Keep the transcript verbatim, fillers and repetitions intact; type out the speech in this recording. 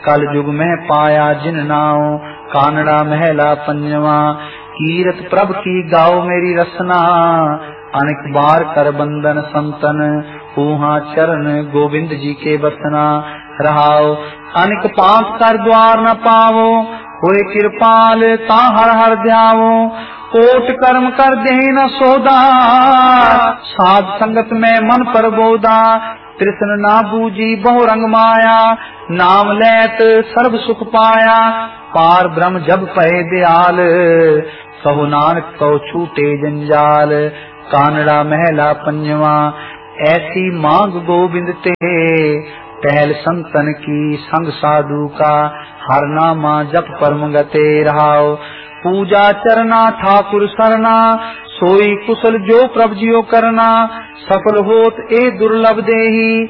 कल युग में पाया जिन नाओ, कानड़ा महला पंजवा। कीरत प्रभ की गाओ मेरी रसना, अनेक बार कर बंदन संतन। ऊहा चरण गोविंद जी के बसना, रहाओ अनेक पांच कर द्वार न पावो। होए कृपाल ता हर हर ध्यावो, कोट कर्म कर दे न सोदा। साध संगत में मन पर बोदा, कृष्ण ना बूझी बहु रंग माया। नाम लेत सर्व सुख पाया, पार ब्रह्म जब पहे दयाल। कहो नानक कहो छूटे जंजाल, कानड़ा महला पंजवा। ऐसी मांग गोविंद ते, पहल संतन की संग साधु का। हर नामा जप परम गते रहाओ, पूजा चरना ठाकुर सरना। सोई कुशल जो प्रभ जियो करना, सफल होत ए दुर्लभ देही।